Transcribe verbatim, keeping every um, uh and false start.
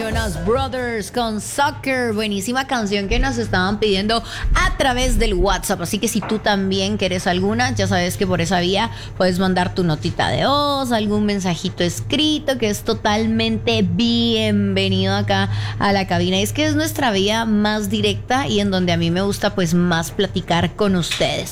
Jonas Brothers con Soccer, buenísima canción que nos estaban pidiendo a través del WhatsApp. Así que si tú también quieres alguna, ya sabes que por esa vía puedes mandar tu notita de voz, algún mensajito escrito, que es totalmente bienvenido acá a la cabina. Es que es nuestra vía más directa y en donde a mí me gusta pues más platicar con ustedes.